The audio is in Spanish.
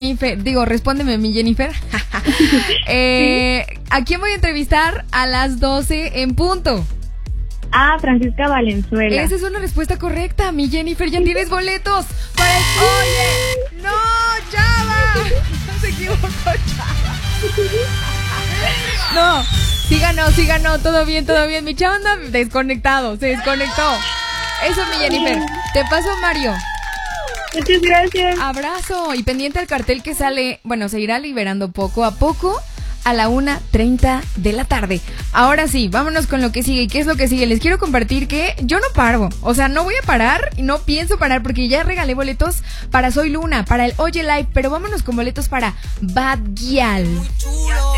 Jennifer. Digo, respóndeme, mi Jennifer. ¿A quién voy a entrevistar a las 12 en punto? Francisca Valenzuela. Esa es una respuesta correcta, mi Jennifer. Ya tienes boletos para el... ¡Oye! ¡No, Chava! Se equivocó, Chava. No, sí ganó. Todo bien. Mi Chava anda desconectado. Se desconectó. Eso, mi Jennifer. Te paso, Mario. Muchas gracias. Abrazo. Y pendiente al cartel que sale, bueno, se irá liberando poco a poco a la 1:30 de la tarde. Ahora sí, vámonos con lo que sigue. ¿Y qué es lo que sigue? Les quiero compartir que yo no paro. O sea, no voy a parar y no pienso parar porque ya regalé boletos para Soy Luna, para el Oye Live, pero vámonos con boletos para Bad Gyal.